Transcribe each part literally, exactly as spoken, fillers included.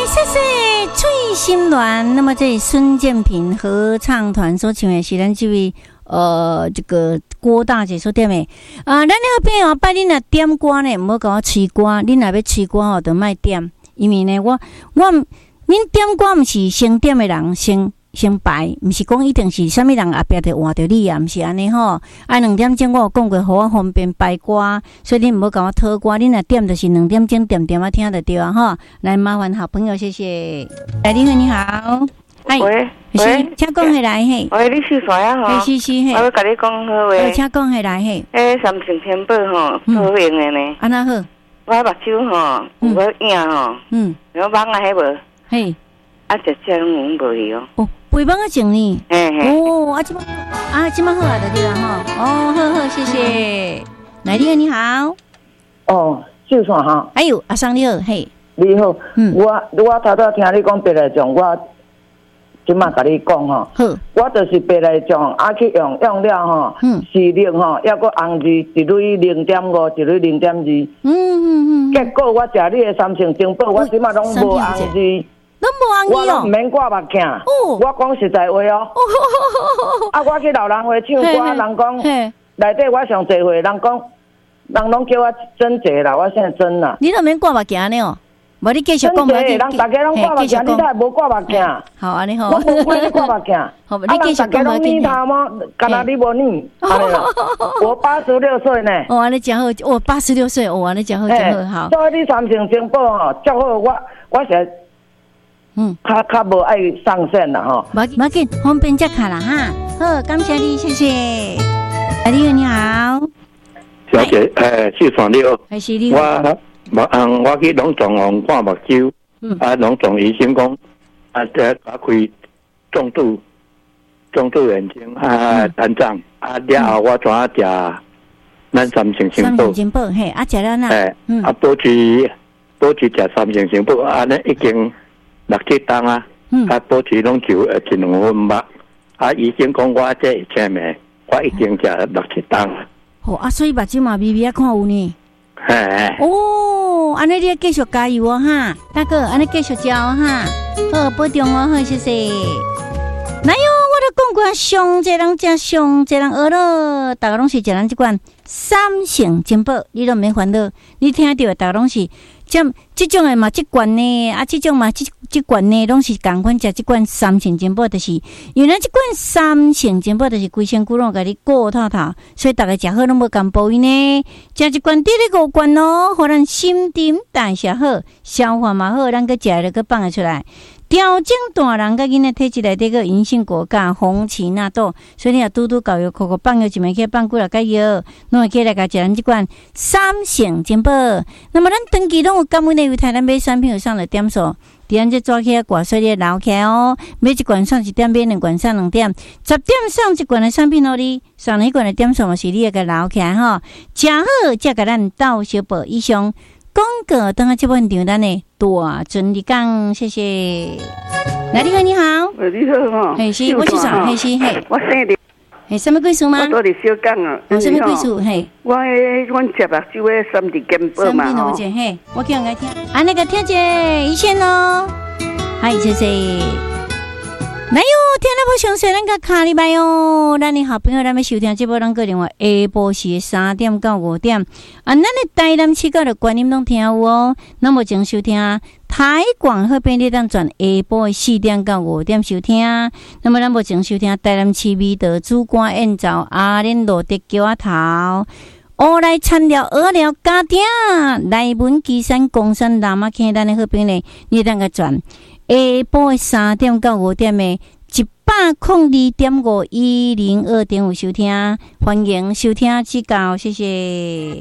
谢谢翠心鸾。那么这孙建平合唱团所唱的是咱这位呃这个郭大姐所点的啊，咱那个朋友拜恁若点歌呢，唔好甲我吹歌，恁若要吹歌哦，就莫点，因为呢，我我恁点歌毋是先点的人先。先排，毋是讲一定是啥物人后壁就换着你啊，毋是安尼吼。啊，两点钟我有讲过，互我方便排歌，所以恁毋好甲我讨歌。恁若点就是两点钟点点啊，听得到啊吼。来，麻烦好朋友，谢谢。哎，你好，你好。 喂喂， 请讲下来嘿。 喂，你是谁啊？吼， 是是嘿。 我要甲你讲好话。 请讲下来嘿。 诶，三成天宝吼，好用的呢。 安那好？ 我目睭吼有个影吼，嗯，然后网啊迄无。嘿。啊，只只拢无去哦。哦。 肥帮啊整呢，哦，啊，这么啊，这么好啊，对啦哈，哦，好好，谢谢。来，你好，你好。 哦，秀爽哈。 哎呦，阿桑你好，嘿。 你好，嗯，我我头头听你讲白内障，我即马甲你讲吼，好，我就是白内障，啊去用用了吼，嗯，视力吼，抑个红字一类零点五，一类零点二，嗯嗯嗯，结果我食你的三成精宝，我即马拢无红字。 拢无红字哦， 我毋免挂目镜。我讲实在话哦。啊，我去老人会唱歌，人讲内底我上侪会，人讲人拢叫我真济啦，我现在真啦。 你都免挂目镜呢哦，无你继续讲。 真济，人大家拢挂目镜，你都无挂目镜。 好安尼好。 我无怪你挂目镜。 好，你继续讲。大家拢念他吗？干那你无念？我八十六岁呢。 哦，安尼讲好，我八十六岁，哦，安尼讲好讲好。好。 所以你三成精宝吼，足好，我我现在。嗯，较较无爱上线啦吼， 无无紧，方便接卡啦哈。好，感谢你，谢谢。哎，你好，你好， 小姐，诶，是爽你好， 还是你？ 我我嗯，我去龙总行看目睭，嗯，啊，龙总医生讲，啊，这打开重度重度眼睛啊，胆脏啊，了后我怎啊食咱三成精宝？ 三成精宝，嘿，啊，食了哪？ 诶，啊，保持保持食三成精宝，安尼已经。六七档啊，啊，保持拢就呃一两分吧。啊，医生讲我这会签的，我已经食六七档。 哦，啊，所以目睭嘛微微啊看有呢。 嘿。 哦，安尼你要继续加油哦哈，大哥，安尼继续教哈，好保重哦，好谢谢。哪有我都讲过，上济人食上济人学咯，大家拢是食咱这款三成精宝，你都免烦恼，你听到大家拢是。像这种的嘛，这罐呢，啊，这种嘛，这这罐呢，拢是共款食这罐三成精宝，就是因为这罐三成精宝，就是规身躯拢甲你顾透透，所以大家食好拢无共补伊呢。食一罐，第二个罐咯，互咱心情代谢好，消化嘛好，咱个食了个放得出来。调整大人甲囡仔体质内底个银杏果甲红荠纳豆，所以你若拄拄教育口口放药就免去放几落个药，拢会起来甲食咱即款三成精宝。那么咱长期拢有感恩的为台咱买产品有上了点数，伫咱这抓起来挂水咧留起来哦，买一罐上一点，买两罐上两点，十点上一罐的产品哦，你上一罐的点数嘛是你个留起来吼，食好才甲咱到小宝以上。广告等下这本场咱的大尊你讲，谢谢。来，你好，你好， 喂，你好哈， 嘿是，我是啥？嘿是嘿， 我生日， 嘿什么贵数吗？ 我到底小讲啊， 哦，什么贵数？嘿， 我诶，阮食目睭诶三滴金宝嘛吼， 嘿，我叫人家听，啊那个听者一线咯，嗨，谢谢。来哟，听了不详细，咱个卡礼拜哟，咱的好朋友，咱要收听这波咱个电话，下晡时三点到五点，啊，咱的台南市角的观音拢听有哦。那么前收听台广好便利当转下晡四点到五点收听，那么咱目前收听台南市美德主管演奏阿莲罗的桥仔头。我来参了学了家庭，内文基山公山南马坑咱的好朋友，你当个转。下晡三点到五点的一百零二点五一零二点五收听，欢迎收听指教，谢谢。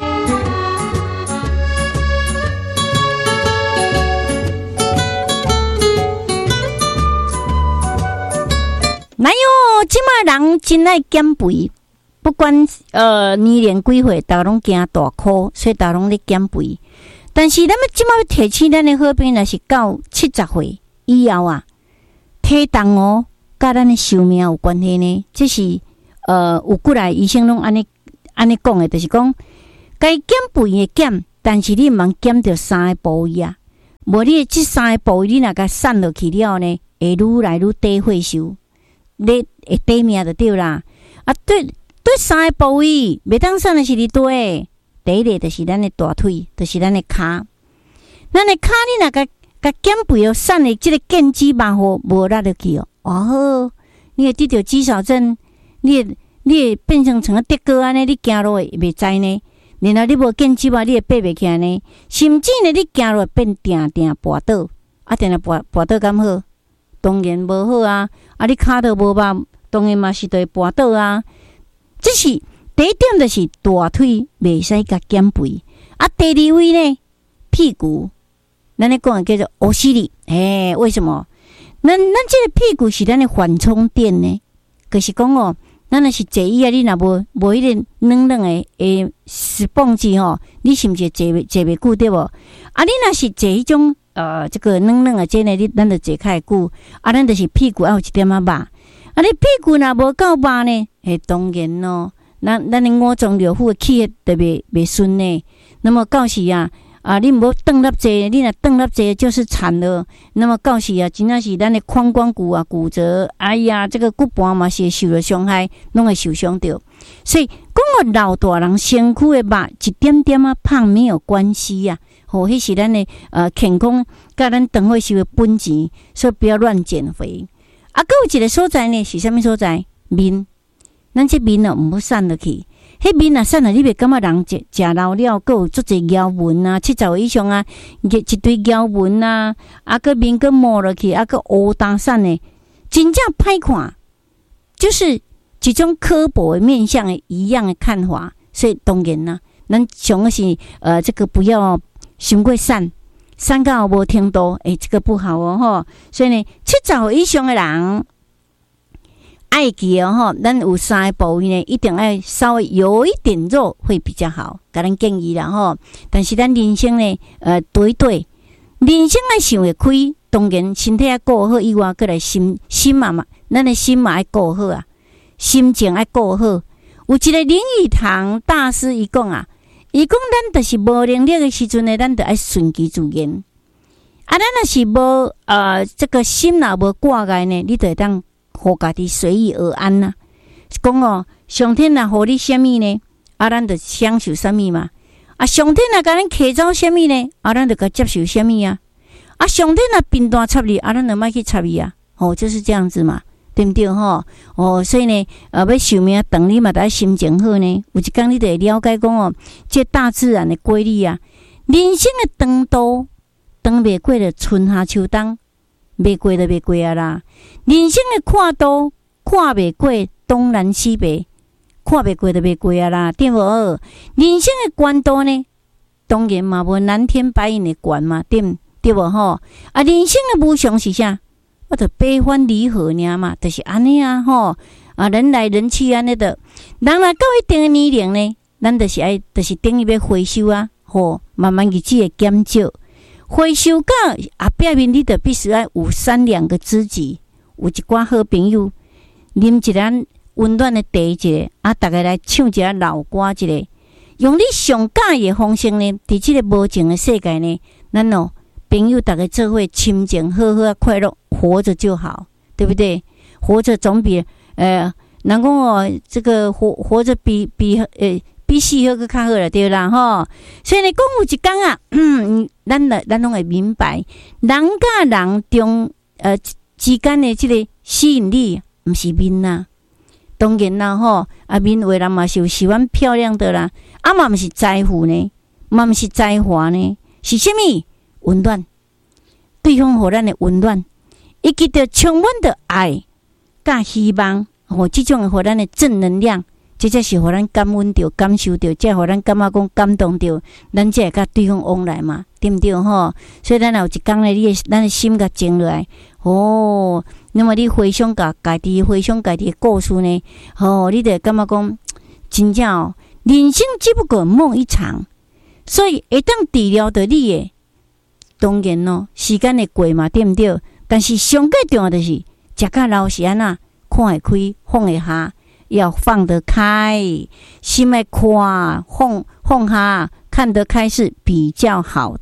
哪有即马人真爱减肥，不管呃年龄几岁，大家拢惊大箍，所以大家拢咧减肥。但是咱们即马要提起咱的好朋友，若是到七十岁以后啊，体重哦，甲咱的寿命有关系呢。这是呃有过来医生拢安尼安尼讲的，就是讲该减肥的减，但是你毋通减着三个部位啊。 无你即三个部位，你若甲散落去了呢，会愈来愈低血收，你会低命就对啦。啊，对对，三个部位袂当散的是伫对，第一个就是咱的大腿，就是咱的骹。咱的骹你若甲甲减肥哦，散的即个腱肌肉吼无拉落去哦，哦，你会得到肌少症，你会你会变成像个跌哥安尼，你行路会袂知呢。然后你无腱肌肉，你会爬袂起来呢。甚至呢，你行路会变定定跋倒，啊，定定跋跋倒敢好？当然无好啊！啊，你骹都无肉，当然嘛是会跋倒啊。这是第一点，就是大腿袂使甲减肥。啊，第二位呢，屁股，咱咧讲的叫做欧西里。诶，为什么？咱咱这个屁股是咱的缓冲垫呢？就是讲哦。咱若是坐椅啊，你若无无迄个软软的诶石蹦子吼，你是毋是坐袂坐袂久对无？啊，你若是坐迄种呃这个软软的这呢，你咱就坐较会久。啊，咱就是屁股要有一点仔肉。啊，你屁股若无够肉呢？诶，当然咯，咱咱的五脏六腑气血就袂袂顺呢。那么到时啊。啊，你无顿粒坐，你若顿粒坐就是惨了。那么到时啊，真正是咱的髋关节啊骨折，哎呀，这个骨盘嘛是会受了伤害，拢会受伤到。所以讲个老大人身躯的肉一点点啊胖没有关系呀、啊，吼，迄是咱的呃健康，甲咱长岁时的本钱，所以不要乱减肥。啊，还有一个所在呢是啥物所在？面，咱这面哦毋好散落去。迄面啊散了，你袂感觉人食食老了，佫有足侪腰纹啊，七十岁以上啊，一一堆腰纹啊，啊个面佫磨落去，啊个乌打散的，真正歹看，就是一种刻薄的面相的一样的看法。所以当然啦、啊，咱上个是呃这个不要伤过散，散到无程度，诶、欸，这个不好哦吼。所以呢，七十岁以上的人。爱记哦吼，咱有三个部位呢，一定要稍微有一点肉会比较好，甲咱建议啦吼。但是咱人生呢，呃，对对，人生爱想会开，当然身体要顾好以外，过来心心嘛嘛，咱的心嘛要顾好啊，心情要顾好。有一个林语堂大师伊讲啊，伊讲咱就是无能力的时阵呢，咱就爱顺其自然。啊，咱若是无呃这个心若无挂碍呢，你就会当。互家己随遇而安呐、啊，讲哦，上天若互你什么呢？啊，咱就享受什么嘛。啊，上天若甲咱摕走什么呢？啊，咱就甲接受什么啊。啊，上天若贫惰插你，啊，咱就莫去插伊啊。哦，就是这样子嘛，对不对吼？哦，所以呢，呃，要寿命长，你嘛得心情好呢。有一天你就会了解讲哦，这大自然的规律啊，人生的长度，长袂过了春夏秋冬。袂过就袂过啊啦！人生的看度看袂过东南西北，看袂过就袂过啊啦，对无？人生的宽度呢，当然嘛无蓝天白云的宽嘛，对对无吼？啊，人生的无常是啥？我着悲欢离合尔嘛，就是安尼啊吼！啊，人来人去安尼的，人若到一定的年龄呢，咱就是爱，就是等于要回收啊，吼，慢慢日子会减少。回收到后壁面，你就必须要有三两个知己，有一寡好朋友，啉一篮温暖的茶一个，啊，大家来唱一下老歌一个，用你上佳的方式呢，伫即个无情的世界呢，咱哦朋友大家做伙亲情好好快乐，活着就好，对不对？活着总比呃，人讲哦，这个活活着比比呃。比死好个较好了，对啦吼。所以呢，讲有一天啊，嗯，咱咱拢会明白，人甲人中呃之间的这个吸引力，毋是面啦。当然啦吼，啊面为人嘛是有喜欢漂亮的啦，啊嘛毋是在乎呢，嘛毋是才华呢，是啥物？温暖，对方互咱的温暖，以及着充满的爱甲希望，吼，即种的互咱的正能量。这才是互咱感恩着、感受着，才互咱感觉讲感动着，咱才会甲对方往来嘛，对毋对吼？所以咱有一天呢，你的咱的心甲静落来，哦，那么你回想甲家己回想家己的故事呢，哦，你就会感觉讲真正哦，人生只不过梦一场，所以会当治疗着你的，当然咯，时间会过嘛，对毋对？但是上个重要的是，食甲老是安那看会开，放会下。要放得开，心爱看，放放下，看得开是比较好的。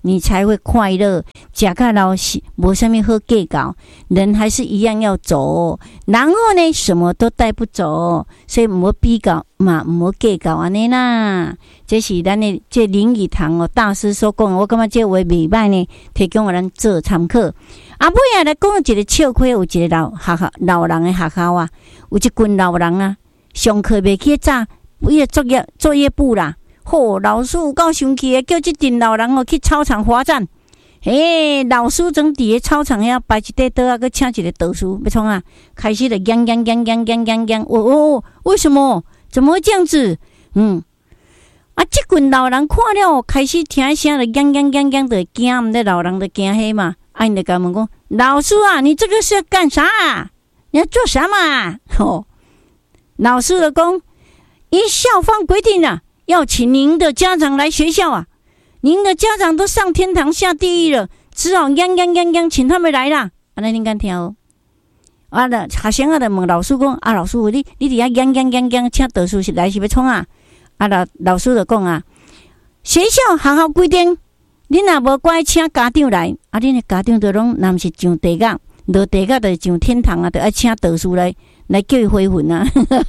你才会快乐。吃到老没什么好计较，人还是一样要走。然后呢，什么都带不走，所以唔好比较嘛，唔好计较安尼啦。这是咱的这林语堂哦大师所讲，我感觉这话袂歹呢，提供我咱做参考。啊，尾啊来讲一个笑话，有一个老学校老人的学校啊，有一群老人啊，上课袂去早，伊个作业作业簿啦。吼、哦，老师有够生气的，叫这群老人哦去操场罚站。嘿，老师整伫个操场遐摆一块桌啊，佮请一个导师，要创啊，开始了讲讲讲讲讲讲讲，哦哦，为什么？怎么会这样子？嗯，啊，这群老人看了，开始听声了，讲讲讲讲的惊，毋得老人的惊嘿嘛。啊，你就甲问讲，老师啊，你这个是要干啥？你要做什么？吼，老师就讲，依校方规定啊。要请您的家长来学校啊！您的家长都上天堂下地狱了，只好央央央央请他们来啦。啊，那您敢听哦？啊，那学生啊，就问老师讲：啊，老师，你你伫遐央央央央请导师是来是要创啊？啊，老老师就讲啊，学校学校规定，你若无乖请家长来，啊，恁的家长就拢若毋是上地狱，落地狱就上天堂啊，就爱请导师来。来叫伊回魂啊！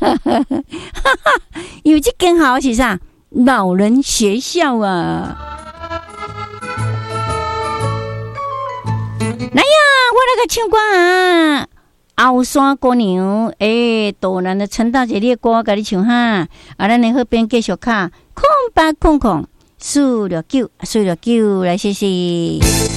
因为这间好是啥？老人学校啊！来呀，我来个唱歌啊！后山姑娘，诶、欸，大南的陈大姐，你的歌我甲你唱哈。啊，咱的好边继续卡，空八空空，四六九，四六九，来谢谢。